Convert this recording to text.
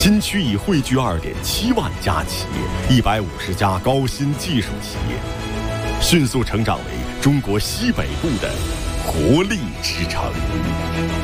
新区已汇聚2.7万家企业，150家高新技术企业，迅速成长为中国西北部的活力之城。